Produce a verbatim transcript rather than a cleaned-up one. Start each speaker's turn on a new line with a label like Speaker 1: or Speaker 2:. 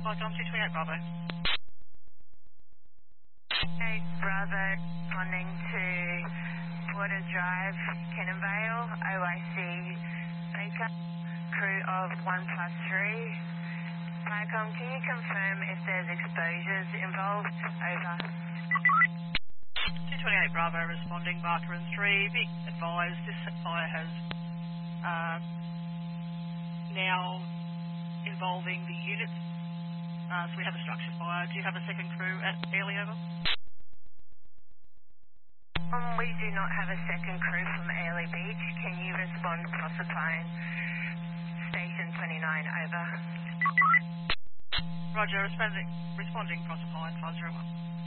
Speaker 1: Tom two twenty-eight Bravo.
Speaker 2: Hey, Bravo, responding to Water Drive, Cannon-Vale, O I C Baker, crew of one plus three. Mycom, can you confirm if there's exposures involved? Over.
Speaker 1: two twenty-eight Bravo responding, Barker and three. Be advised, this fire has uh, now involving the units. Uh, so we have a structure fire. Do you have a second crew at Airlie, over?
Speaker 2: Um, we do not have a second crew from Airlie Beach. Can you respond to Proserpine Station twenty-nine, over?
Speaker 1: Roger, responding, responding Proserpine five zero one.